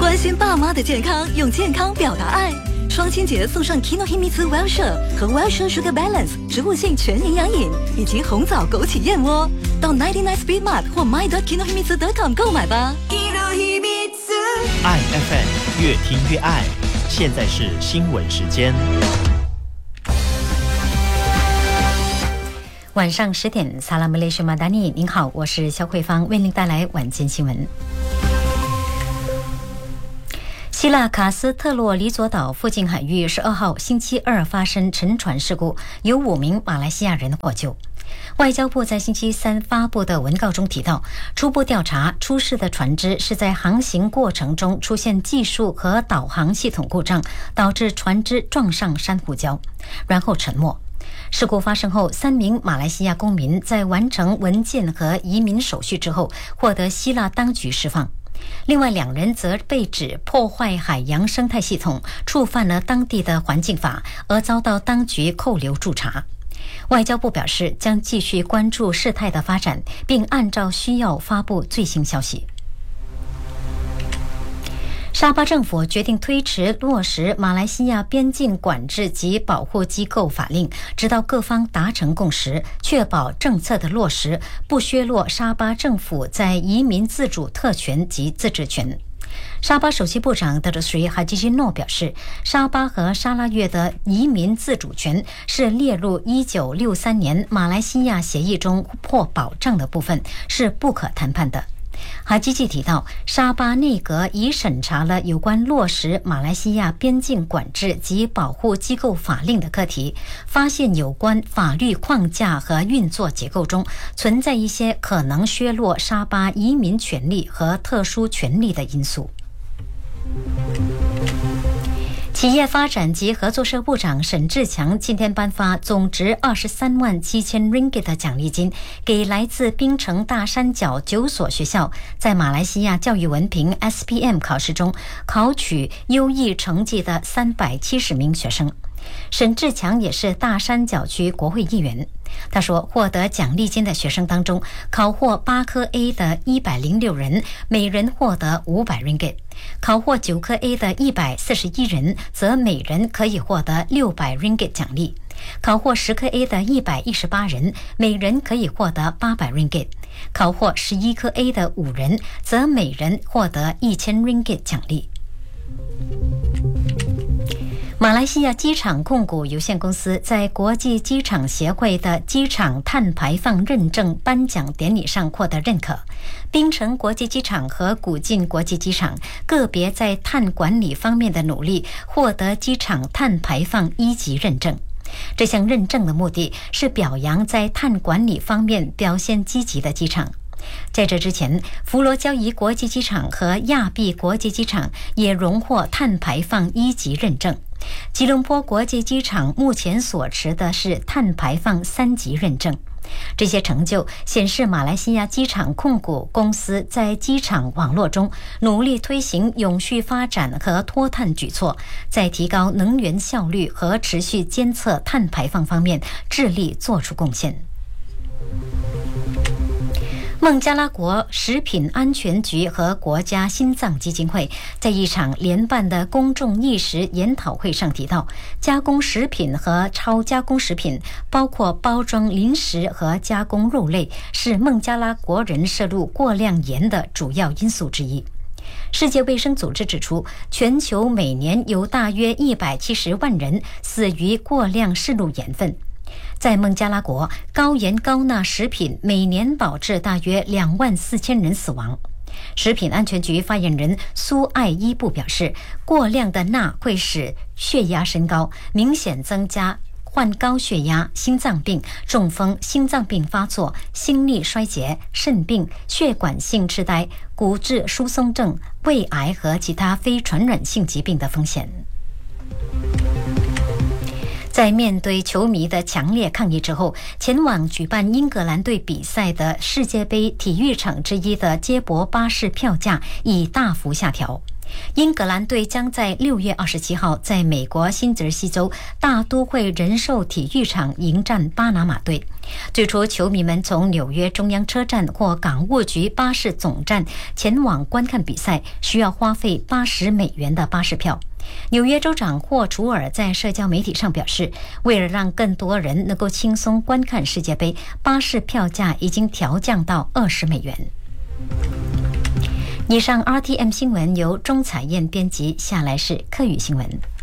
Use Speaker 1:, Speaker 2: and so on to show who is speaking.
Speaker 1: 关心爸妈的健康，用健康表达爱。双亲节送上 Kinohimitsu Wellshire 和 Wellshire Sugar Balance 植物性全营养饮，以及红枣枸杞燕窝。到99 Speed Mart 或 my.kinohimitsu.com 购买吧。
Speaker 2: 爱 FM 越听越爱。现在是新闻时间。
Speaker 3: 晚上10点，萨拉姆雷什马达尼，您好，我是肖慧芳，为您带来晚间新闻。希腊卡斯特洛里佐岛附近海域12号星期二发生沉船事故，有5名马来西亚人获救。外交部在星期三发布的文告中提到，初步调查出事的船只是在航行过程中出现技术和导航系统故障，导致船只撞上珊瑚礁，然后沉没。事故发生后，3名马来西亚公民在完成文件和移民手续之后，获得希腊当局释放。另外2人则被指破坏海洋生态系统，触犯了当地的环境法，而遭到当局扣留驻查。外交部表示，将继续关注事态的发展，并按照需要发布最新消息。沙巴政府决定推迟落实马来西亚边境管制及保护机构法令，直到各方达成共识，确保政策的落实不削弱沙巴政府在移民自主特权及自治权。沙巴首席部长德鲁斯哈基基诺表示，沙巴和沙拉越的移民自主权是列入1963年马来西亚协议中获保障的部分，是不可谈判的。哈基基提到，沙巴内阁已审查了有关落实马来西亚边境管制及保护机构法令的课题，发现有关法律框架和运作结构中存在一些可能削弱沙巴移民权利和特殊权利的因素。企业发展及合作社部长沈志强今天颁发总值23万7千 ringgit 的奖励金，给来自槟城大山脚9所学校在马来西亚教育文凭 SPM 考试中考取优异成绩的370名学生。沈志强也是大山脚区国会议员。他说，获得奖励金的学生当中，考获8科 A 的106人，每人获得500 ringgit； 考获9科 A 的141人，则每人可以获得600 ringgit 奖励；考获10科 A 的118人，每人可以获得800 ringgit； 考获11科 A 的5人，则每人获得1000 ringgit 奖励。马来西亚机场控股有限公司在国际机场协会的机场碳排放认证颁奖典礼上获得认可。槟城国际机场和古晋国际机场个别在碳管理方面的努力获得机场碳排放1级认证。这项认证的目的是表扬在碳管理方面表现积极的机场。在这之前，佛罗交易国际机场和亚庇国际机场也荣获碳排放1级认证。吉隆坡国际机场目前所持的是碳排放3级认证。这些成就显示马来西亚机场控股公司在机场网络中努力推行永续发展和脱碳举措，在提高能源效率和持续监测碳排放方面致力做出贡献。孟加拉国食品安全局和国家心脏基金会在一场联办的公众意识研讨会上提到，加工食品和超加工食品，包括包装零食和加工肉类，是孟加拉国人摄入过量盐的主要因素之一。世界卫生组织指出，全球每年有大约170万人死于过量摄入盐分。在孟加拉国，高盐高钠食品每年导致大约24000人死亡。食品安全局发言人苏爱伊布表示，过量的钠会使血压升高，明显增加患高血压、心脏病、中风、心脏病发作、心力衰竭、肾病、血管性痴呆、骨质疏松症、胃癌和其他非传染性疾病的风险。在面对球迷的强烈抗议之后，前往举办英格兰队比赛的世界杯体育场之一的接驳巴士票价已大幅下调。英格兰队将在6月27号在美国新泽西州大都会人寿体育场迎战巴拿马队。 最初，球迷们从纽约中央车站或港务局巴士总站前往观看比赛，需要花费$80的巴士票。纽约州长霍楚尔在社交媒体上表示，为了让更多人能够轻松观看世界杯，巴士票价已经调降到$20。以上 RTM 新闻由钟彩燕编辑，下来是客语新闻。